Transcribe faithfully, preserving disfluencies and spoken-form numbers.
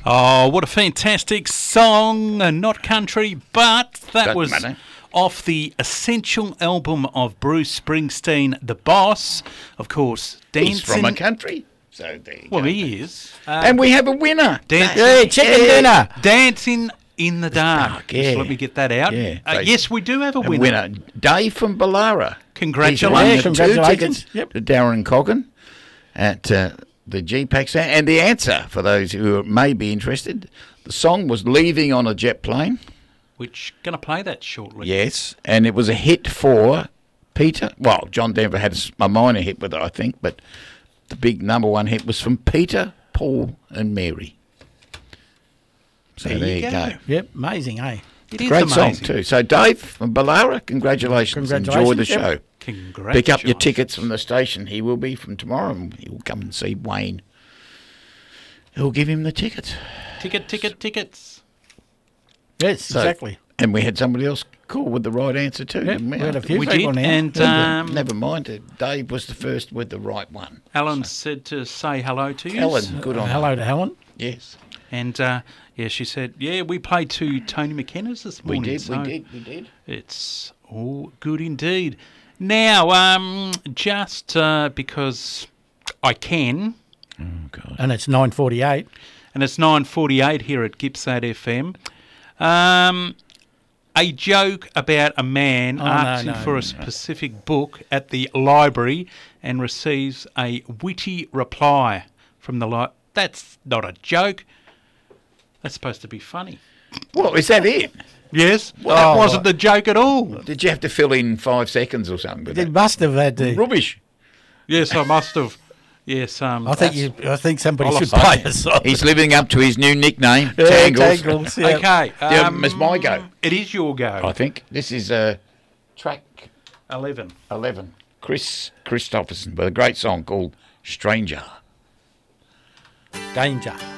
Oh, what a fantastic song. Uh, Not country, but that Doesn't was matter. off the Essential album of Bruce Springsteen, The Boss. Of course, Dancing. He's from a country. So there you Well, go. he is. Uh, And we have a winner. Dancing. Yeah, chicken Yeah. dinner. Dancing in the Dark. Dark, Just yeah. let me get that out. Yeah, Uh, they- yes, we do have a A winner. winner. Dave from Ballara. Congratulations. He's won the Congratulations. Two tickets Yep. to Darren Coggan at uh, the G PAC Sound. And the answer, for those who may be interested, the song was Leaving on a Jet Plane. Which going to play that shortly. Yes. And it was a hit for Peter. Well, John Denver had a s- a minor hit with it, I think. But the big number one hit was from Peter, Paul and Mary. So There there, you you go. go. Yep, amazing, eh? It is Great amazing. song too. So Dave from Ballara, congratulations. Congratulations, Enjoy the yep. show. Congratulations. Pick up your tickets from the station. He will be from tomorrow, and he'll come and see Wayne. He'll give him the tickets. Ticket, ticket, tickets. Yes, So- exactly. And we had somebody else call with the right answer too. Yep, didn't we had a few We people did, now. and Never, um, never mind. uh, Dave was the first with the right one. Alan said to say hello to you. Helen, good Uh, on hello her. to Helen. Yes, And uh, yeah, she said, yeah, we played to Tony McKenna's this we morning. did, so we did, we did. It's all good indeed. Now, um, just uh, because I can, Oh God. And it's nine forty-eight. and it's nine forty-eight here at Gippsland F M, um, a joke about a man Oh, no, asking no, for a specific book at the library and receives a witty reply from the li- That's not a joke. That's supposed to be funny. Well, is that it? Yes, Oh, that wasn't the joke at all. Did you have to fill in five seconds or something? With They that? must have had to. Rubbish. Yes, I must have. Yes, um, I think you. I think somebody I'll should say- play a song. He's living up to his new nickname, Yeah, Tangles. Tangles, yeah. Okay, Yeah, um, it's my go. It is your go. I think this is uh, track Eleven. eleven. Chris Christopherson with a great song called Stranger. Danger.